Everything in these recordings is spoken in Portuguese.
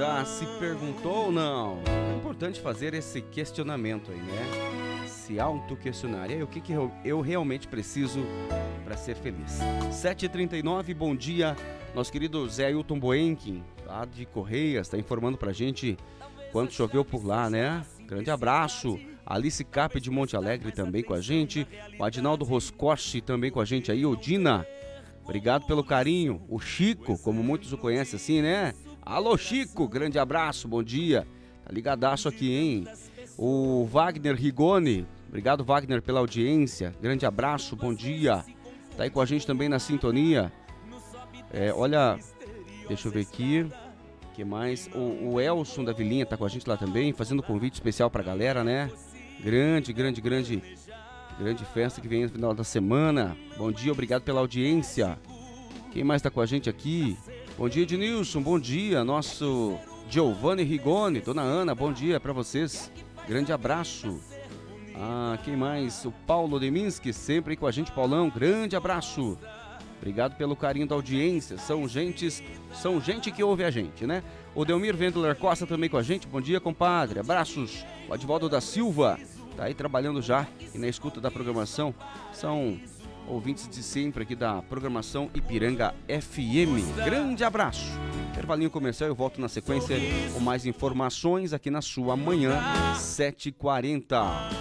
Já se perguntou ou não? É importante fazer esse questionamento aí, né? Se auto-questionar. E aí, o que eu realmente preciso para ser feliz? 7h39, bom dia. Nosso querido Zé Ailton Boenkin, lá de Correias, está informando pra gente quanto choveu por lá, né? Grande abraço. Alice Cap de Monte Alegre também com a gente. O Adinaldo Roscoche também com a gente aí. Odina, obrigado pelo carinho. O Chico, como muitos o conhecem assim, né? Alô, Chico, grande abraço, bom dia. Tá ligadaço aqui, hein? O Wagner Rigoni, obrigado, Wagner, pela audiência. Grande abraço, bom dia. Tá aí com a gente também na sintonia. Olha, deixa eu ver aqui. O que mais? O Elson da Vilinha tá com a gente lá também, fazendo convite especial pra galera, né? Grande festa que vem no final da semana. Bom dia, obrigado pela audiência. Quem mais tá com a gente aqui? Bom dia, Ednilson, bom dia. Nosso Giovanni Rigoni, Dona Ana, bom dia pra vocês. Grande abraço. Quem mais? O Paulo Deminski, sempre aí com a gente, Paulão, grande abraço. Obrigado pelo carinho da audiência, são gente que ouve a gente, né? O Delmir Wendler Costa também com a gente, bom dia, compadre, abraços. O Advaldo da Silva, tá aí trabalhando já e na escuta da programação, são ouvintes de sempre aqui da programação Ipiranga FM. Grande abraço. Intervalinho comercial, eu volto na sequência com mais informações aqui na sua manhã, 7h40.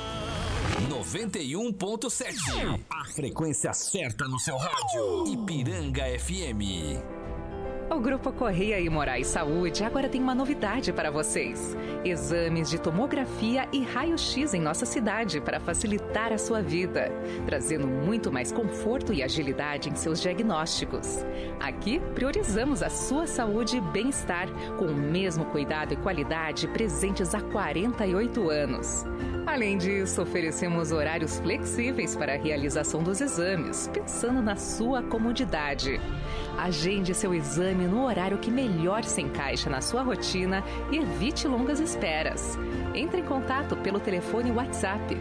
91.7. A frequência certa no seu rádio. Ipiranga FM. O Grupo Correia e Moraes Saúde agora tem uma novidade para vocês. Exames de tomografia e raio-x em nossa cidade para facilitar a sua vida, trazendo muito mais conforto e agilidade em seus diagnósticos. Aqui, priorizamos a sua saúde e bem-estar, com o mesmo cuidado e qualidade presentes há 48 anos. Além disso, oferecemos horários flexíveis para a realização dos exames, pensando na sua comodidade. Agende seu exame no horário que melhor se encaixa na sua rotina e evite longas esperas. Entre em contato pelo telefone WhatsApp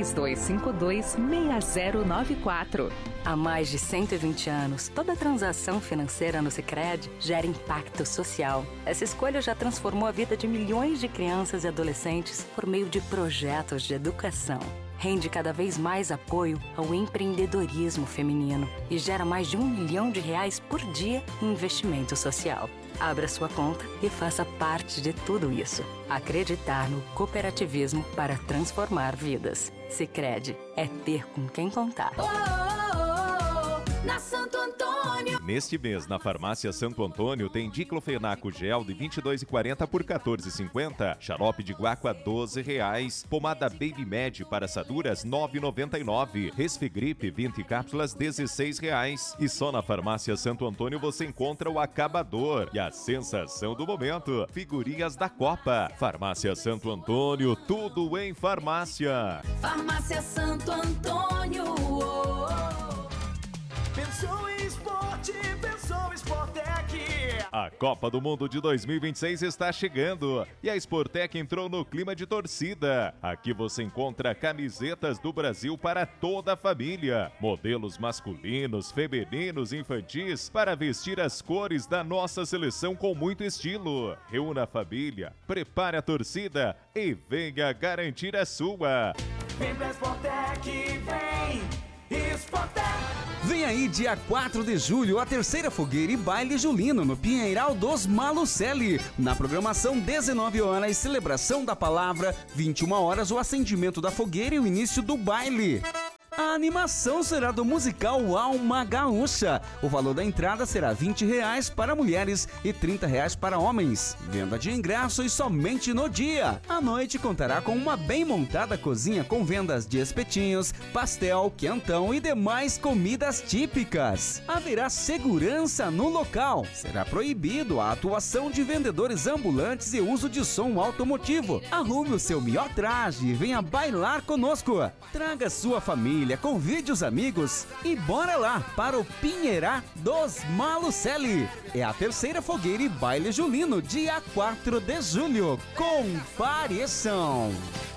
3252-6094. Há mais de 120 anos, toda transação financeira no Sicredi gera impacto social. Essa escolha já transformou a vida de milhões de crianças e adolescentes por meio de projetos de educação. Rende cada vez mais apoio ao empreendedorismo feminino e gera mais de R$1 milhão por dia em investimento social. Abra sua conta e faça parte de tudo isso. Acreditar no cooperativismo para transformar vidas. Sicredi é ter com quem contar. Na Santo Antônio. Neste mês, na Farmácia Santo Antônio, tem diclofenaco gel de R$ 22,40 por R$ 14,50. Xarope de guaco a R$ 12,00. Pomada Baby Med para assaduras R$ 9,99. Resfigripe 20 cápsulas R$ 16,00. E só na Farmácia Santo Antônio você encontra o acabador e a sensação do momento, figurinhas da Copa. Farmácia Santo Antônio, tudo em farmácia. Farmácia Santo Antônio. Pensou em esporte, pensou em Sportec. A Copa do Mundo de 2026 está chegando e a Sportec entrou no clima de torcida. Aqui você encontra camisetas do Brasil para toda a família, modelos masculinos, femininos, infantis, para vestir as cores da nossa seleção com muito estilo. Reúna a família, prepare a torcida e venha garantir a sua. Vem pra Sportec, vem Sportec. Vem aí, dia 4 de julho, a terceira fogueira e baile julino no Pinheiral dos Malucelli. Na programação, 19 horas, celebração da palavra, 21 horas, o acendimento da fogueira e o início do baile. A animação será do musical Alma Gaúcha. O valor da entrada será R$20 para mulheres e R$30 para homens. Venda de ingressos somente no dia. A noite contará com uma bem montada cozinha com vendas de espetinhos, pastel, quentão e demais comidas típicas. Haverá segurança no local. Será proibido a atuação de vendedores ambulantes e uso de som automotivo. Arrume o seu melhor traje e venha bailar conosco. Traga sua família, convide os amigos e bora lá para o Pinheirá dos Malucelli. É a terceira fogueira e baile julino, dia 4 de julho. Compareçam!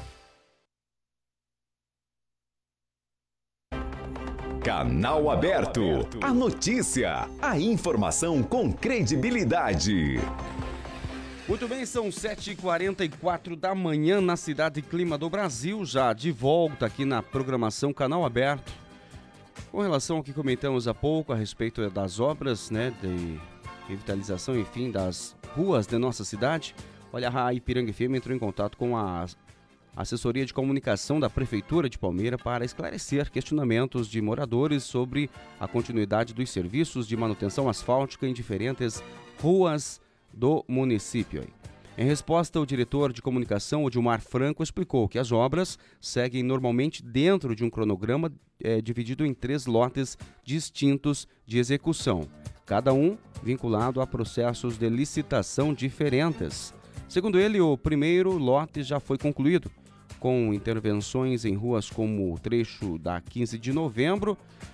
Canal Aberto. A notícia, a informação com credibilidade. Muito bem, são 7h44 da manhã na Cidade Clima do Brasil, já de volta aqui na programação Canal Aberto. Com relação ao que comentamos há pouco a respeito das obras, né, de revitalização, enfim, das ruas de nossa cidade, olha, a Ipiranga FM entrou em contato com a assessoria de comunicação da Prefeitura de Palmeira para esclarecer questionamentos de moradores sobre a continuidade dos serviços de manutenção asfáltica em diferentes ruas do município. Em resposta, o diretor de comunicação, Odilmar Franco, explicou que as obras seguem normalmente dentro de um cronograma dividido em 3 lotes distintos de execução, cada um vinculado a processos de licitação diferentes. Segundo ele, o primeiro lote já foi concluído, com intervenções em ruas como o trecho da 15 de novembro,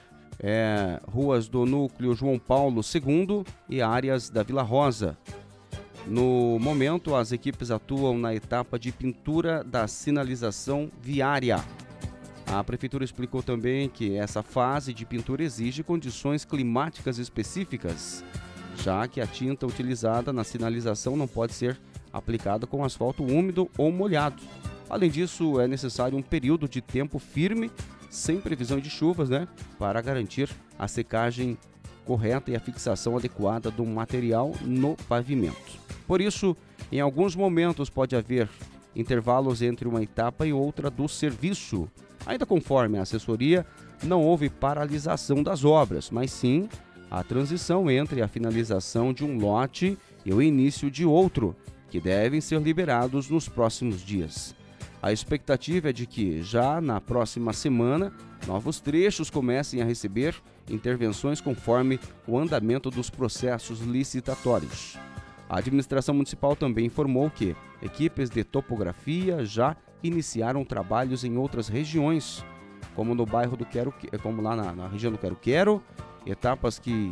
ruas do núcleo João Paulo II e áreas da Vila Rosa. No momento, as equipes atuam na etapa de pintura da sinalização viária. A Prefeitura explicou também que essa fase de pintura exige condições climáticas específicas, já que a tinta utilizada na sinalização não pode ser aplicada com asfalto úmido ou molhado. Além disso, é necessário um período de tempo firme, sem previsão de chuvas, para garantir a secagem correta e a fixação adequada do material no pavimento. Por isso, em alguns momentos pode haver intervalos entre uma etapa e outra do serviço. Ainda conforme a assessoria, não houve paralisação das obras, mas sim a transição entre a finalização de um lote e o início de outro, que devem ser liberados nos próximos dias. A expectativa é de que, já na próxima semana, novos trechos comecem a receber intervenções conforme o andamento dos processos licitatórios. A administração municipal também informou que equipes de topografia já iniciaram trabalhos em outras regiões, como no bairro do como lá na região do Quero-Quero, etapas que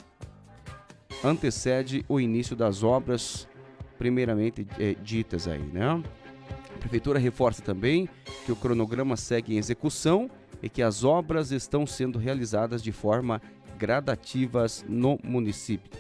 antecedem o início das obras primeiramente ditas aí, A Prefeitura reforça também que o cronograma segue em execução e que as obras estão sendo realizadas de forma gradativa no município.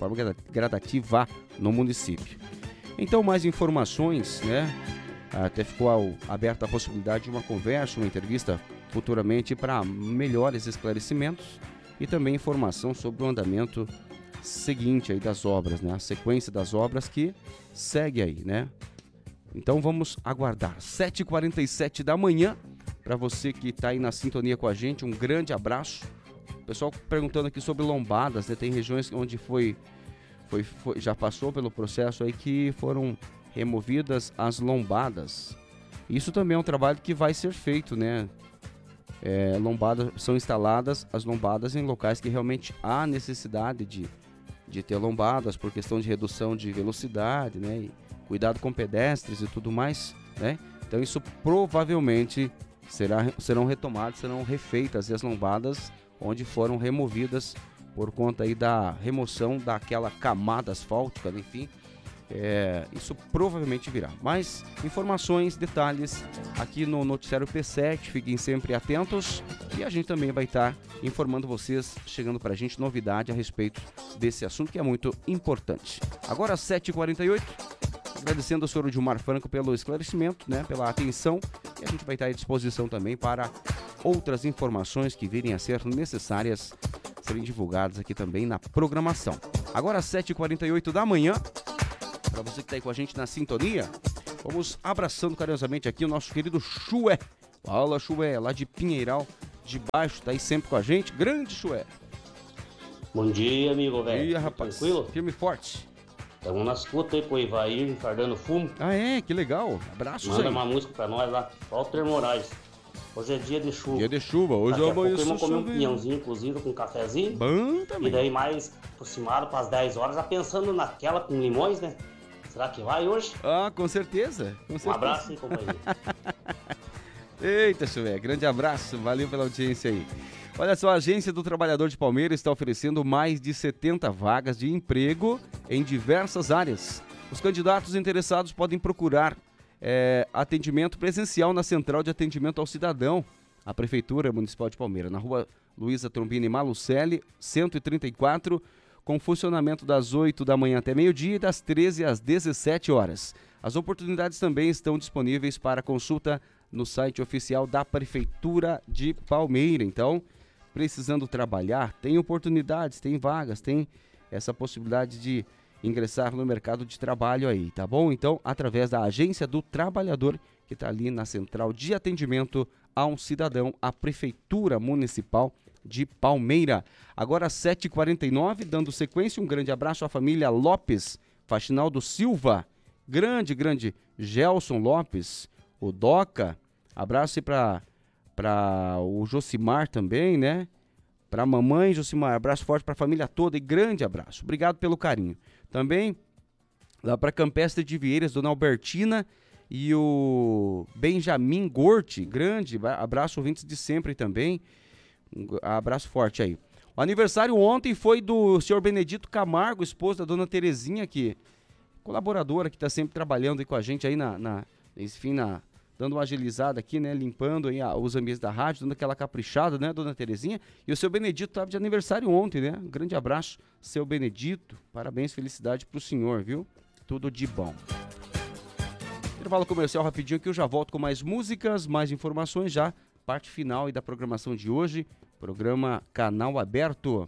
Então, mais informações, Até ficou aberta a possibilidade de uma conversa, uma entrevista futuramente para melhores esclarecimentos e também informação sobre o andamento seguinte aí das obras, A sequência das obras que segue aí, Então vamos aguardar. 7h47 da manhã, para você que está aí na sintonia com a gente, um grande abraço. Pessoal perguntando aqui sobre lombadas, Tem regiões onde já passou pelo processo aí que foram removidas as lombadas. Isso também é um trabalho que vai ser feito, São instaladas as lombadas em locais que realmente há necessidade de ter lombadas por questão de redução de velocidade, E cuidado com pedestres e tudo mais, Então isso provavelmente serão retomadas, serão refeitas as lombadas onde foram removidas por conta aí da remoção daquela camada asfáltica, enfim, isso provavelmente virá. Mais informações, detalhes aqui no Noticiário P7, fiquem sempre atentos e a gente também vai estar informando vocês, chegando pra gente novidade a respeito desse assunto que é muito importante. Agora 7h48, agradecendo ao senhor Odilmar Franco pelo esclarecimento, pela atenção, e a gente vai estar à disposição também para outras informações que virem a ser necessárias serem divulgadas aqui também na programação. Agora 7h48 da manhã, para você que está aí com a gente na sintonia, vamos abraçando carinhosamente aqui o nosso querido Chué. Fala, Chué, lá de Pinheiral de Baixo, tá aí sempre com a gente. Grande Chué. Bom dia, amigo, velho. Bom dia, rapaz. Tranquilo? Firme e forte. Estamos na escuta aí pro Ivair, enfardando fumo. Ah, que legal. Abraços aí. Manda uma música pra nós lá. Walter Moraes. Hoje é dia de chuva. Dia de chuva. Hoje eu vou comer um pinhãozinho cozido com um cafezinho. Bom também. E daí mais aproximado para as 10 horas, já pensando naquela com limões, Será que vai hoje? Ah, com certeza. Um abraço, hein, companheiro. Eita, Chuvé, grande abraço. Valeu pela audiência aí. Olha só, a Agência do Trabalhador de Palmeira está oferecendo mais de 70 vagas de emprego em diversas áreas. Os candidatos interessados podem procurar atendimento presencial na Central de Atendimento ao Cidadão, a Prefeitura Municipal de Palmeira, na rua Luísa Trombini Malucelli, 134, com funcionamento das 8 da manhã até meio-dia e das 13 às 17 horas. As oportunidades também estão disponíveis para consulta no site oficial da Prefeitura de Palmeira. Então, precisando trabalhar, tem oportunidades, tem vagas, tem essa possibilidade de ingressar no mercado de trabalho aí, tá bom? Então, através da Agência do Trabalhador, que está ali na Central de Atendimento a um Cidadão, a Prefeitura Municipal de Palmeira. Agora 7h49, dando sequência, um grande abraço à família Lopes, Faxinaldo Silva, grande Gelson Lopes, o Doca, abraço aí para o Josimar também, né? Para a mamãe Josimar, abraço forte para a família toda e grande abraço. Obrigado pelo carinho. Também lá para Campestre de Vieiras, Dona Albertina e o Benjamin Gorte, grande abraço, ouvintes de sempre também. Um abraço forte aí. O aniversário ontem foi do senhor Benedito Camargo, esposo da dona Terezinha, que colaboradora que está sempre trabalhando aí com a gente aí dando uma agilizada aqui, né, limpando aí os ambientes da rádio, dando aquela caprichada, né, dona Terezinha. E o seu Benedito estava de aniversário ontem, né? Um grande abraço, seu Benedito. Parabéns, felicidade pro senhor, viu? Tudo de bom. Intervalo comercial rapidinho aqui, eu já volto com mais músicas, mais informações já. Parte final aí da programação de hoje, programa Canal Aberto.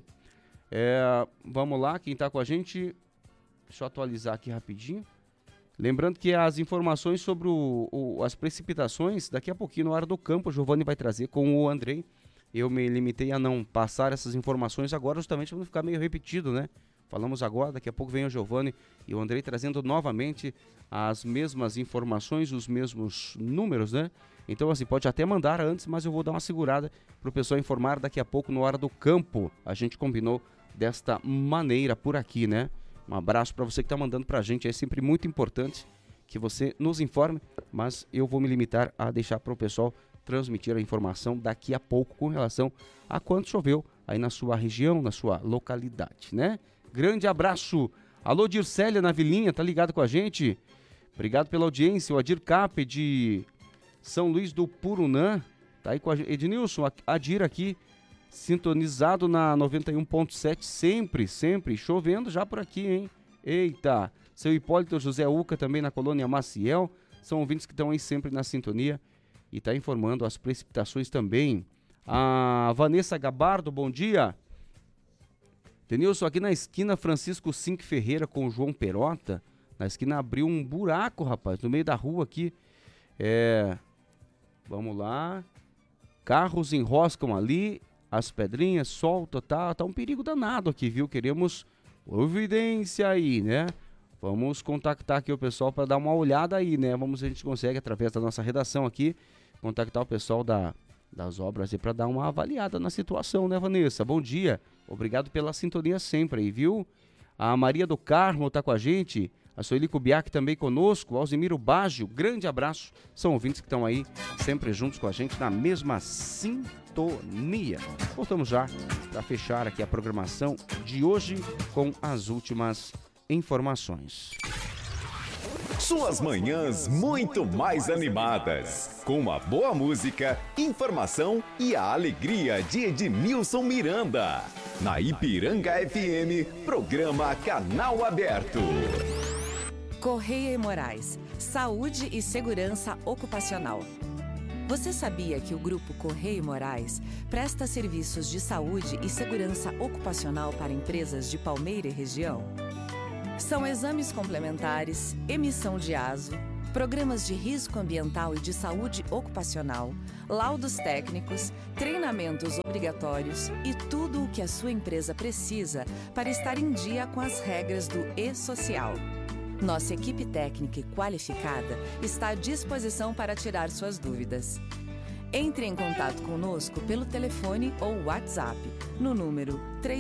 Vamos lá, quem está com a gente, deixa eu atualizar aqui rapidinho. Lembrando que as informações sobre as precipitações, daqui a pouquinho no Hora do Campo, o Giovanni vai trazer com o Andrei. Eu me limitei a não passar essas informações agora, justamente para não ficar meio repetido, né? Falamos agora, daqui a pouco vem o Giovanni e o Andrei trazendo novamente as mesmas informações, os mesmos números, né? Então, assim, pode até mandar antes, mas eu vou dar uma segurada para o pessoal informar daqui a pouco no Hora do Campo. A gente combinou desta maneira por aqui, né? Um abraço para você que está mandando para a gente. É sempre muito importante que você nos informe, mas eu vou me limitar a deixar para o pessoal transmitir a informação daqui a pouco com relação a quanto choveu aí na sua região, na sua localidade, né? Grande abraço. Alô, Dircélia na Vilinha, tá ligado com a gente? Obrigado pela audiência. O Adir Cap de São Luís do Purunã, tá aí com a gente. Ednilson, Adir aqui, sintonizado na 91.7, sempre, chovendo já por aqui, hein? Eita, seu Hipólito José Uca também na colônia Maciel, são ouvintes que estão aí sempre na sintonia e tá informando as precipitações também. A Vanessa Gabardo, bom dia. Denilson, aqui na esquina Francisco Cinque Ferreira com o João Perota, na esquina abriu um buraco, rapaz, no meio da rua aqui. Vamos lá, carros enroscam ali, as pedrinhas, solta, tá um perigo danado aqui, viu? Queremos providência aí, né? Vamos contactar aqui o pessoal para dar uma olhada aí, né? Vamos ver se a gente consegue, através da nossa redação aqui, contactar o pessoal das obras aí para dar uma avaliada na situação, né, Vanessa? Bom dia, obrigado pela sintonia sempre aí, viu? A Maria do Carmo tá com a gente, a Sueli Kubiak também conosco, o Alzimiro Baggio, grande abraço, são ouvintes que estão aí sempre juntos com a gente na mesma sintonia. Voltamos já para fechar aqui a programação de hoje com as últimas informações. Suas manhãs muito mais animadas, com uma boa música, informação e a alegria de Ednilson Miranda. Na Ipiranga FM, programa Canal Aberto. Correia e Moraes, Saúde e Segurança Ocupacional. Você sabia que o Grupo Correia e Moraes presta serviços de saúde e segurança ocupacional para empresas de Palmeira e região? São exames complementares, emissão de ASO, programas de risco ambiental e de saúde ocupacional, laudos técnicos, treinamentos obrigatórios e tudo o que a sua empresa precisa para estar em dia com as regras do E-Social. Nossa equipe técnica e qualificada está à disposição para tirar suas dúvidas. Entre em contato conosco pelo telefone ou WhatsApp no número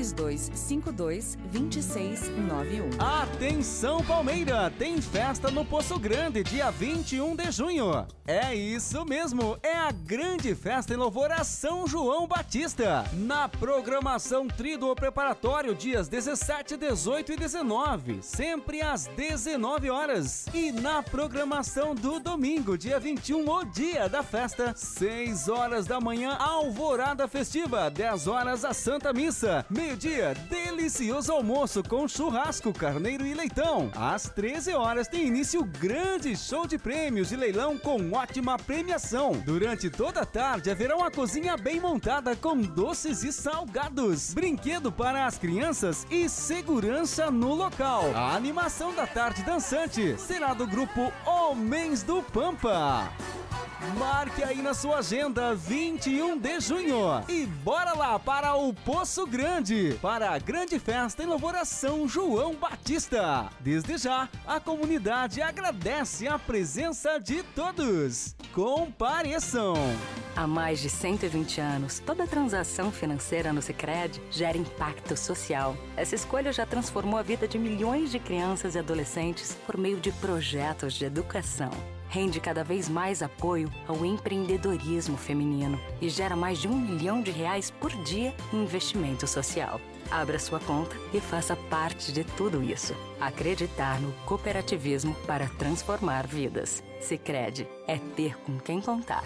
3252-2691. Atenção, Palmeira! Tem festa no Poço Grande, dia 21 de junho. É isso mesmo, é a grande festa em louvor a São João Batista. Na programação Tríduo Preparatório, dias 17, 18 e 19, sempre às 19 horas. E na programação do domingo, dia 21, o dia da festa, 6 horas da manhã, alvorada festiva, 10 horas a Santa Missa. Meio-dia, delicioso almoço com churrasco, carneiro e leitão. Às 13 horas tem início o grande show de prêmios e leilão com ótima premiação. Durante toda a tarde haverá uma cozinha bem montada com doces e salgados, brinquedo para as crianças e segurança no local. A animação da tarde dançante será do grupo Homens do Pampa. Marque aí na sua agenda 21 de junho e bora lá para o Poço Grande para a grande festa em louvor a São João Batista. Desde já, a comunidade agradece a presença de todos. Compareçam! Há mais de 120 anos, toda transação financeira no Sicredi gera impacto social. Essa escolha já transformou a vida de milhões de crianças e adolescentes por meio de projetos de educação. Rende cada vez mais apoio ao empreendedorismo feminino e gera mais de R$1 milhão por dia em investimento social. Abra sua conta e faça parte de tudo isso. Acreditar no cooperativismo para transformar vidas. Sicredi é ter com quem contar.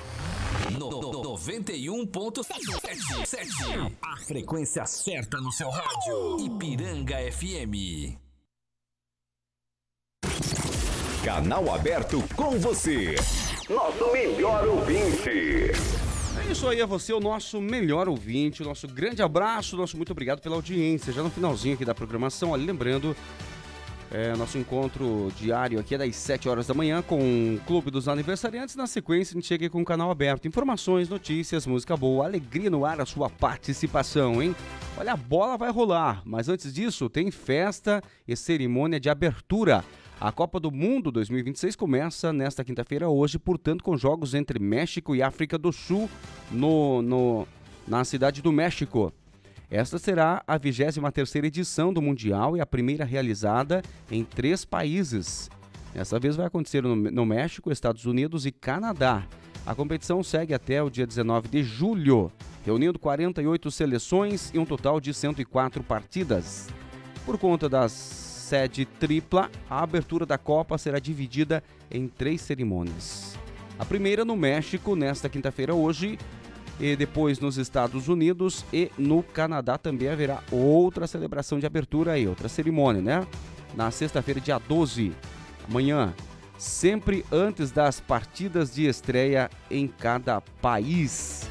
91.7. A frequência certa no seu rádio. Ipiranga FM. Canal aberto com você. Nosso melhor ouvinte. É isso aí, é você, o nosso melhor ouvinte, o nosso grande abraço, nosso muito obrigado pela audiência. Já no finalzinho aqui da programação, olha, lembrando, nosso encontro diário aqui é das 7 horas da manhã com o Clube dos Aniversariantes. Na sequência, a gente chega aqui com o canal aberto. Informações, notícias, música boa, alegria no ar, a sua participação, hein? Olha, a bola vai rolar, mas antes disso, tem festa e cerimônia de abertura. A Copa do Mundo 2026 começa nesta quinta-feira hoje, portanto, com jogos entre México e África do Sul na cidade do México. Esta será a 23ª edição do Mundial e a primeira realizada em 3 países. Dessa vez vai acontecer no México, Estados Unidos e Canadá. A competição segue até o dia 19 de julho, reunindo 48 seleções e um total de 104 partidas. Por conta das sede tripla, a abertura da Copa será dividida em 3 cerimônias. A primeira no México, nesta quinta-feira hoje, e depois nos Estados Unidos e no Canadá também haverá outra celebração de abertura aí, outra cerimônia, né? Na sexta-feira, dia 12, amanhã, sempre antes das partidas de estreia em cada país.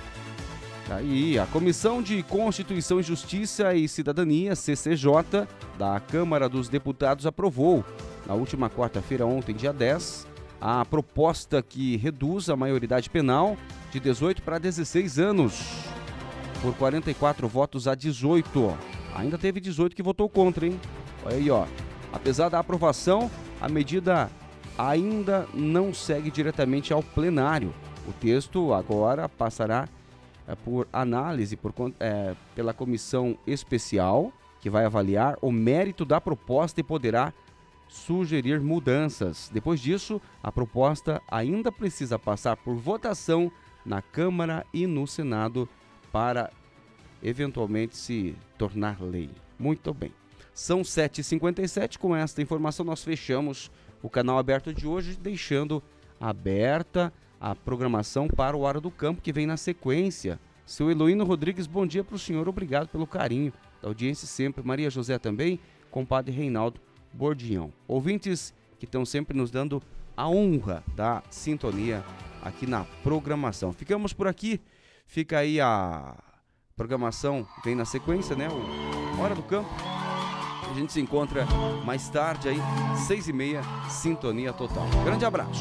Aí, a Comissão de Constituição, Justiça e Cidadania, CCJ, da Câmara dos Deputados aprovou, na última quarta-feira, ontem, dia 10, a proposta que reduz a maioridade penal de 18 para 16 anos, por 44 votos a 18. Ainda teve 18 que votou contra, hein? Olha aí, ó. Apesar da aprovação, a medida ainda não segue diretamente ao plenário. O texto agora passará por análise pela comissão especial, que vai avaliar o mérito da proposta e poderá sugerir mudanças. Depois disso, a proposta ainda precisa passar por votação na Câmara e no Senado para eventualmente se tornar lei. Muito bem. São 7h57. Com esta informação nós fechamos o canal aberto de hoje, deixando aberta a programação para o Hora do Campo, que vem na sequência. Seu Eloíno Rodrigues, bom dia para o senhor, obrigado pelo carinho da audiência sempre. Maria José também, compadre Reinaldo Bordião. Ouvintes que estão sempre nos dando a honra da sintonia aqui na programação. Ficamos por aqui, fica aí a programação, vem na sequência, né? O Hora do Campo. A gente se encontra mais tarde aí, 6h30, sintonia total. Grande abraço.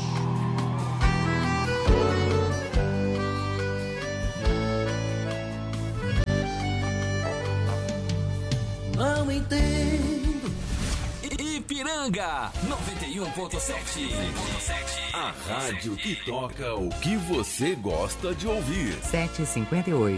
Não entendo. Ipiranga 91.7. A rádio que toca o que você gosta de ouvir. 7h58.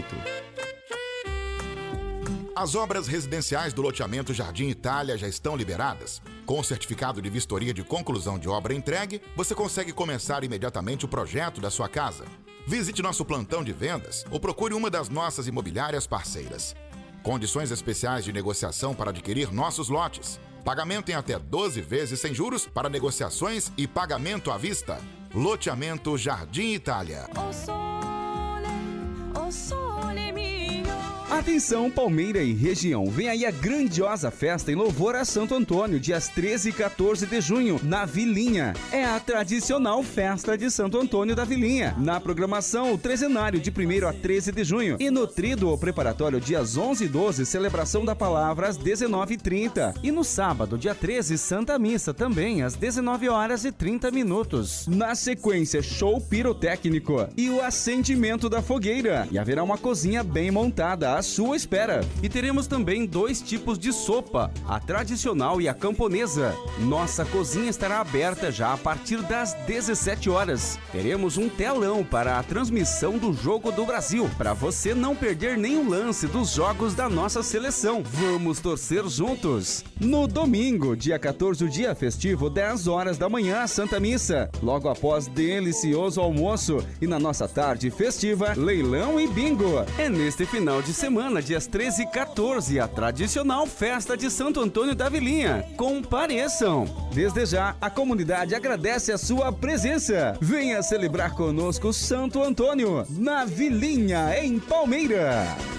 As obras residenciais do loteamento Jardim Itália já estão liberadas. Com o certificado de vistoria de conclusão de obra entregue, você consegue começar imediatamente o projeto da sua casa. Visite nosso plantão de vendas ou procure uma das nossas imobiliárias parceiras. Condições especiais de negociação para adquirir nossos lotes. Pagamento em até 12 vezes sem juros para negociações e pagamento à vista. Loteamento Jardim Itália. Atenção, Palmeira e região, vem aí a grandiosa festa em louvor a Santo Antônio, dias 13 e 14 de junho, na Vilinha. É a tradicional festa de Santo Antônio da Vilinha. Na programação, o trezenário de 1º a 13 de junho. E no tríduo preparatório, dias 11 e 12, celebração da palavra às 19h30. E no sábado, dia 13, Santa Missa, também às 19h30. Na sequência, show pirotécnico e o acendimento da fogueira. E haverá uma cozinha bem montada à sua espera. E teremos também 2 tipos de sopa, a tradicional e a camponesa. Nossa cozinha estará aberta já a partir das 17 horas. Teremos um telão para a transmissão do Jogo do Brasil, para você não perder nenhum lance dos jogos da nossa seleção. Vamos torcer juntos. No domingo, dia 14, o dia festivo, 10 horas da manhã, a Santa Missa. Logo após delicioso almoço e na nossa tarde festiva, leilão e bingo. É neste final de semana, dias 13 e 14, a tradicional festa de Santo Antônio da Vilinha. Compareçam! Desde já, a comunidade agradece a sua presença. Venha celebrar conosco Santo Antônio, na Vilinha, em Palmeira.